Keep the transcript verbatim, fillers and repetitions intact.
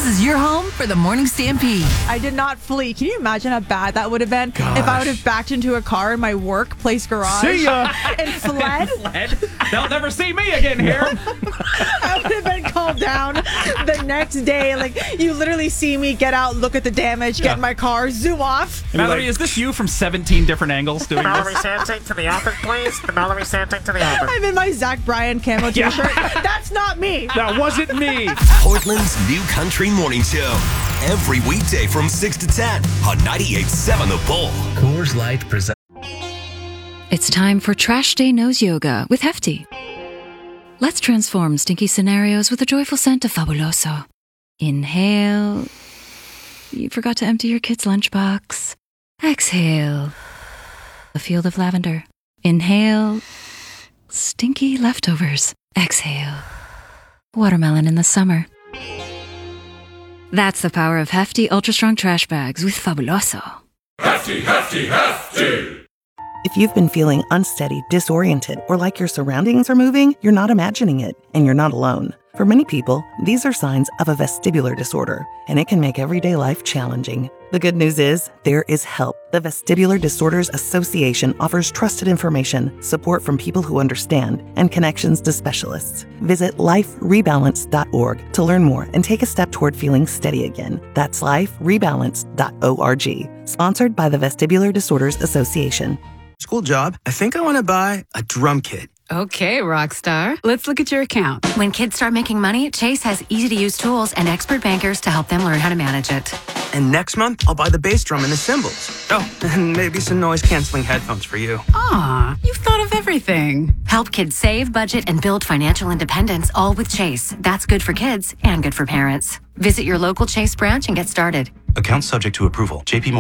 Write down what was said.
is your home for the Morning Stampede. I did not flee. Can you imagine how bad that would have been Gosh. if I would have backed into a car in my workplace garage See ya. and fled? Fled. They'll never see me again here. I would have been called down the next day. Like, you literally see me get out, look at the damage, get Yeah. in my car, zoom off. Mallory, is this you from seventeen different angles doing Mallory this? Santing to the office, please. The Mallory Santing to the office. I'm in my Zach Bryan camo Yeah. t-shirt. That's not me. That wasn't me. Portland's new country morning show. Every weekday from six to ten on ninety-eight point seven The Bull. Coors Light presents. It's time for Trash Day Nose Yoga with Hefty. Let's transform stinky scenarios with a joyful scent of Fabuloso. Inhale. You forgot to empty your kid's lunchbox. Exhale. A field of lavender. Inhale. Stinky leftovers. Exhale. Watermelon in the summer. That's the power of Hefty Ultra Strong Trash Bags with Fabuloso. Hefty, hefty, hefty! If you've been feeling unsteady, disoriented, or like your surroundings are moving, you're not imagining it, and you're not alone. For many people, these are signs of a vestibular disorder, and it can make everyday life challenging. The good news is, there is help. The Vestibular Disorders Association offers trusted information, support from people who understand, and connections to specialists. Visit life rebalance dot org to learn more and take a step toward feeling steady again. That's life rebalance dot org. Sponsored by the Vestibular Disorders Association. School job. I think I want to buy a drum kit. Okay, Rockstar. Let's look at your account. When kids start making money, Chase has easy-to-use tools and expert bankers to help them learn how to manage it. And next month, I'll buy the bass drum and the cymbals. Oh, and maybe some noise-canceling headphones for you. Aw, you've thought of everything. Help kids save, budget, and build financial independence, all with Chase. That's good for kids and good for parents. Visit your local Chase branch and get started. Account subject to approval. J P Morgan.